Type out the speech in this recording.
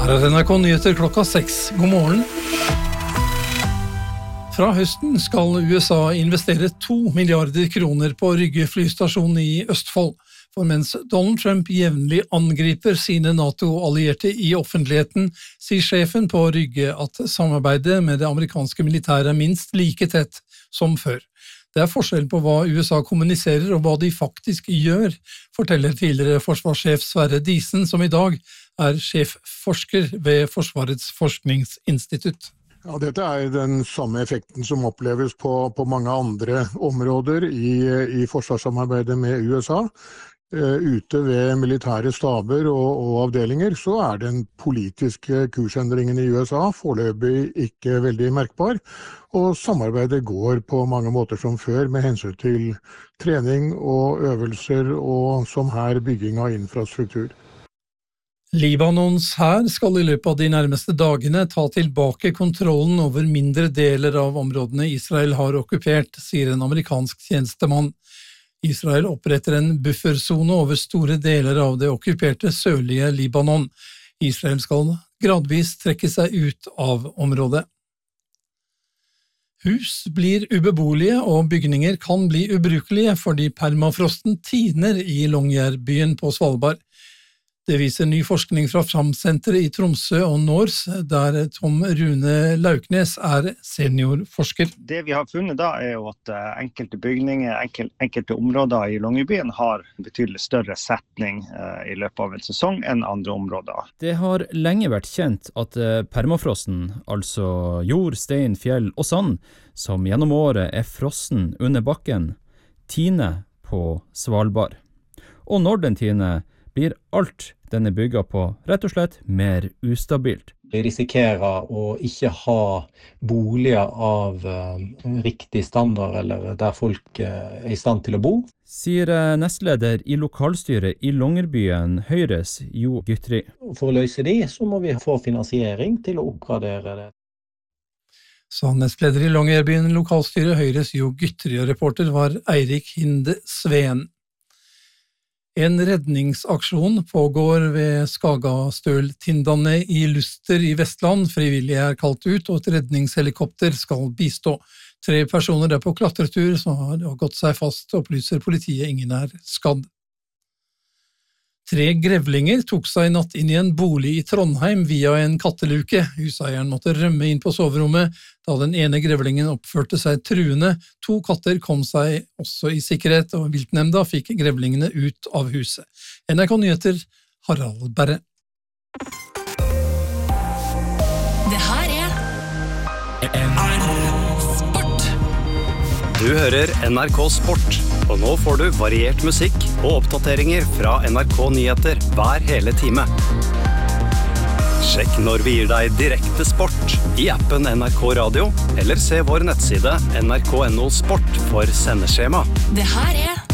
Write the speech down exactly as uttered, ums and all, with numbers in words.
Her er N R K Nyheter klokka seks. God morgen. Fra høsten skal U S A investere to milliarder kroner på Rygge flystasjon i Østfold. For mens Donald Trump jevnlig angriper sine NATO-allierte i offentligheten, sier sjefen på Rygge at samarbeidet med det amerikanske militæret er minst like tett som før. Det er forskjell på hva U S A kommuniserer og hva de faktisk gjør, forteller tidligere forsvarssjef Sverre Diesen, som i dag er sjefforsker ved Forsvarets forskningsinstitutt. Ja, dette er den samme effekten som oppleves på, på mange andre områder i, i forsvarssamarbeidet med U S A. Uh, ute ved militære staber og, og avdelinger så er den politiske kursendringen i U S A foreløpig ikke veldig merkbar, og samarbeidet går på mange måter som før med hensyn til trening og øvelser og som her bygging av infrastruktur. Libanons hær skal i løpet av de nærmeste dagene ta tilbake kontrollen over mindre deler av områdene Israel har okkupert, sier en amerikansk tjenestemann. Israel oppretter en buffersone over store deler av det okkuperte sørlige Libanon. Israel skal gradvis trekke seg ut av området. Hus blir ubeboelige og bygninger kan bli ubrukelige fordi permafrosten tiner i Longyearbyen på Svalbard. Det viser ny forskning fra Framsenteret i Tromsø og Nors, der Tom Rune Lauknes er seniorforsker. Det vi har funnet da er jo at enkelte bygninger, enkel, enkelte områder i Longyearbyen har betydelig større setning uh, i løpet av en sesong enn andre områder. Det har lenge vært kjent at permafrosten, altså jord, stein, fjell og sand, som gjennom året er frossen under bakken, tiner på Svalbard. Og når den tiner, blir alt den er bygget på rett og slett mer ustabilt. Vi risikerer å ikke ha boliger av uh, riktig standard eller der folk uh, er i stand til å bo. Sier nestleder i lokalstyret i Longyearbyen Høyres Jo Gytri. For å løse det så må vi få finansiering til å oppgradere det. Så nestleder i Longyearbyen lokalstyret Høyres Jo Gytri, og reporter var Eirik Hinde Sveen. En redningsaksjon pågår ved Skagastøl-Tindane i Luster i Vestland. Frivillige er kalt ut, og et redningshelikopter skal bistå. Tre personer er på klatretur som har gått seg fast, opplyser politiet. Ingen er skadd. Tre grevlinger tok seg natt inn i en bolig i Trondheim via en katteluke. Huseieren måtte rømme inn på soverommet da den ene grevlingen oppførte seg truende. To katter kom seg også i sikkerhet, og viltnemnda fikk grevlingene ut av huset. N R K Nyheter, Harald Berre. Det her er N R K Sport. Du hører N R K Sport. Og nå får du variert musikk og oppdateringer fra N R K Nyheter hver hele time. Sjekk når vi gir deg direkte sport i appen N R K Radio, eller se vår nettside N R K punktum N O Sport for sendeskjema. Det her er